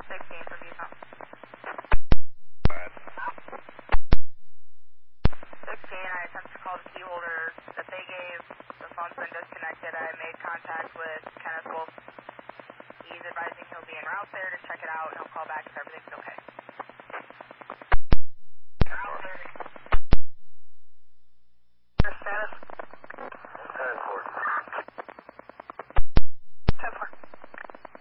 16 from Utah. 16, I attempted to call the key holder that they gave. The phone's been disconnected. I made contact with Kenneth Wolf. He's advising he'll be en route there to check it out, and he'll call back if everything's okay.